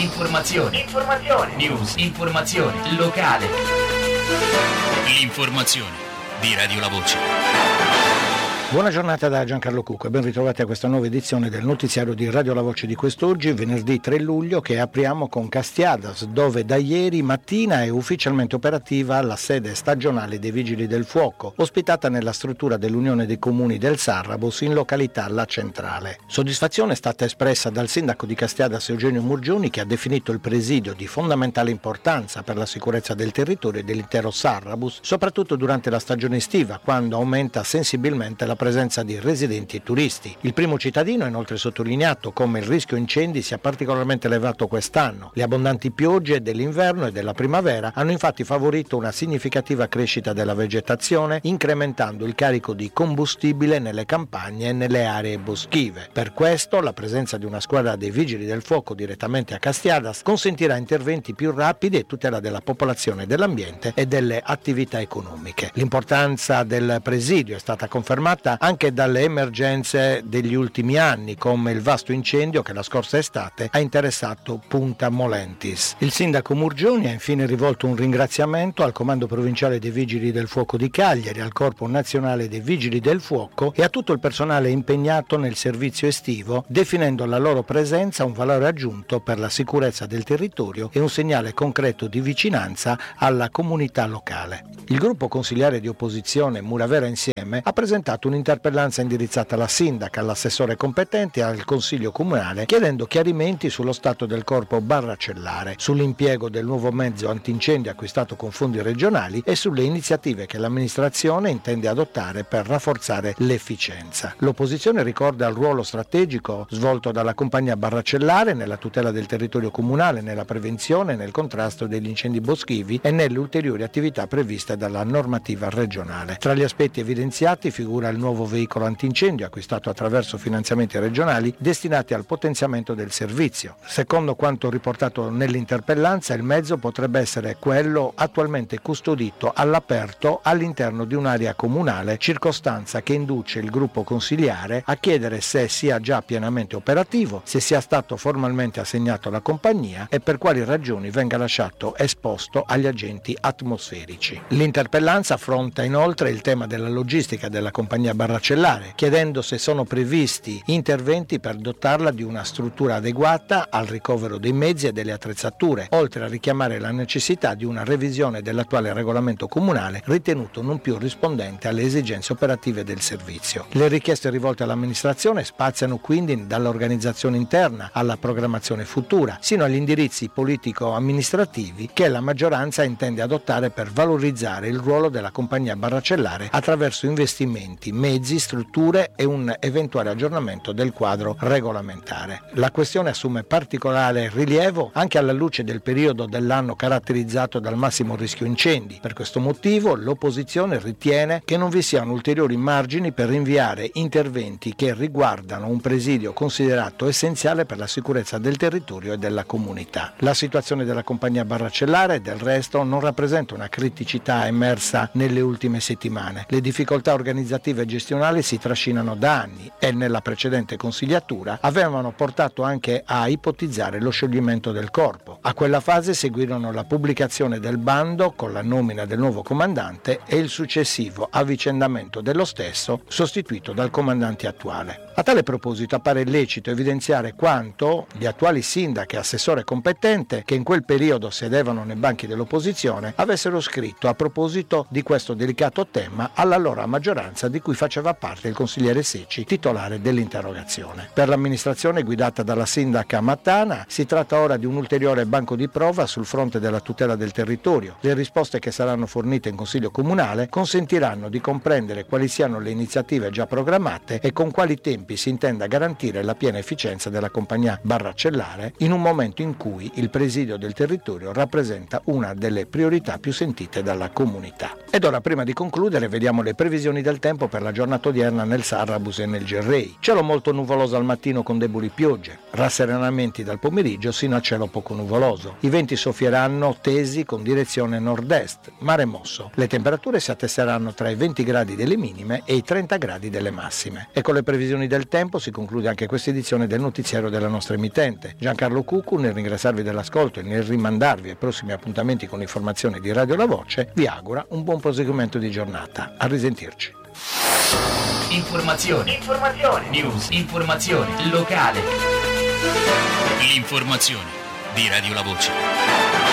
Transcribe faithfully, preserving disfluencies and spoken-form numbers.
Informazioni. Informazioni. News. Informazione. Locale. L'informazione di Radio La Voce. Buona giornata da Giancarlo Cucco e ben ritrovati a questa nuova edizione del notiziario di Radio La Voce di quest'oggi, venerdì tre luglio, che apriamo con Castiadas, dove da ieri mattina è ufficialmente operativa la sede stagionale dei Vigili del Fuoco, ospitata nella struttura dell'Unione dei Comuni del Sarrabus in località La Centrale. Soddisfazione è stata espressa dal sindaco di Castiadas Eugenio Murgioni, che ha definito il presidio di fondamentale importanza per la sicurezza del territorio e dell'intero Sarrabus, soprattutto durante la stagione estiva, quando aumenta sensibilmente la presenza di residenti e turisti. Il primo cittadino ha inoltre sottolineato come il rischio incendi sia particolarmente elevato quest'anno. Le abbondanti piogge dell'inverno e della primavera hanno infatti favorito una significativa crescita della vegetazione, incrementando il carico di combustibile nelle campagne e nelle aree boschive. Per questo la presenza di una squadra dei Vigili del Fuoco direttamente a Castiadas consentirà interventi più rapidi e tutela della popolazione, dell'ambiente e delle attività economiche. L'importanza del presidio è stata confermata anche dalle emergenze degli ultimi anni, come il vasto incendio che la scorsa estate ha interessato Punta Molentis. Il sindaco Murgioni ha infine rivolto un ringraziamento al Comando Provinciale dei Vigili del Fuoco di Cagliari, al Corpo Nazionale dei Vigili del Fuoco e a tutto il personale impegnato nel servizio estivo, definendo la loro presenza un valore aggiunto per la sicurezza del territorio e un segnale concreto di vicinanza alla comunità locale. Il gruppo consiliare di opposizione Muravera Insieme ha presentato un'interpellanza indirizzata alla sindaca, all'assessore competente e al consiglio comunale, chiedendo chiarimenti sullo stato del corpo barracellare, sull'impiego del nuovo mezzo antincendio acquistato con fondi regionali e sulle iniziative che l'amministrazione intende adottare per rafforzare l'efficienza. L'opposizione ricorda il ruolo strategico svolto dalla compagnia barracellare nella tutela del territorio comunale, nella prevenzione e nel contrasto degli incendi boschivi e nelle ulteriori attività previste dalla normativa regionale. Tra gli aspetti evidenziati figura il nuovo veicolo antincendio acquistato attraverso finanziamenti regionali destinati al potenziamento del servizio. Secondo quanto riportato nell'interpellanza, il mezzo potrebbe essere quello attualmente custodito all'aperto all'interno di un'area comunale, circostanza che induce il gruppo consiliare a chiedere se sia già pienamente operativo, se sia stato formalmente assegnato alla compagnia e per quali ragioni venga lasciato esposto agli agenti atmosferici. L'interpellanza affronta inoltre il tema della logistica della compagnia barracellare, chiedendo se sono previsti interventi per dotarla di una struttura adeguata al ricovero dei mezzi e delle attrezzature, oltre a richiamare la necessità di una revisione dell'attuale regolamento comunale ritenuto non più rispondente alle esigenze operative del servizio. Le richieste rivolte all'amministrazione spaziano quindi dall'organizzazione interna alla programmazione futura, sino agli indirizzi politico-amministrativi che la maggioranza intende adottare per valorizzare il ruolo della compagnia barracellare attraverso investimenti, mezzi, strutture e un eventuale aggiornamento del quadro regolamentare. La questione assume particolare rilievo anche alla luce del periodo dell'anno caratterizzato dal massimo rischio incendi. Per questo motivo l'opposizione ritiene che non vi siano ulteriori margini per rinviare interventi che riguardano un presidio considerato essenziale per la sicurezza del territorio e della comunità. La situazione della compagnia barracellare, del resto, non rappresenta una criticità emersa nelle ultime settimane. Le difficoltà organizzative e gestionali si trascinano da anni e nella precedente consigliatura avevano portato anche a ipotizzare lo scioglimento del corpo. A quella fase seguirono la pubblicazione del bando con la nomina del nuovo comandante e il successivo avvicendamento dello stesso, sostituito dal comandante attuale. A tale proposito appare illecito evidenziare quanto gli attuali sindaci e assessore competente, che in quel periodo sedevano nei banchi dell'opposizione, avessero scritto a proposito di questo delicato tema all'allora maggioranza di cui faceva parte il consigliere Secci, titolare dell'interrogazione. Per l'amministrazione guidata dalla sindaca Mattana si tratta ora di un ulteriore banco di prova sul fronte della tutela del territorio. Le risposte che saranno fornite in Consiglio Comunale consentiranno di comprendere quali siano le iniziative già programmate e con quali tempi si intenda garantire la piena efficienza della compagnia barracellare in un momento in cui il presidio del territorio rappresenta una delle priorità più sentite dalla comunità. Ed ora, prima di concludere, vediamo le previsioni del tempo per la giornata odierna nel Sarrabus e nel Gerrei. Cielo molto nuvoloso al mattino con deboli piogge, rasserenamenti dal pomeriggio sino a cielo poco nuvoloso. I venti soffieranno tesi con direzione nord-est, mare mosso. Le temperature si attesteranno tra i venti gradi delle minime e i trenta gradi delle massime. E con le previsioni del tempo si conclude anche questa edizione del notiziario della nostra emittente. Giancarlo Cuccu, nel ringraziarvi dell'ascolto e nel rimandarvi ai prossimi appuntamenti con informazioni di Radio La Voce, vi augura un buon proseguimento di giornata. A risentirci. Informazioni, informazioni, news, informazioni, locale. L'informazione di Radio La Voce.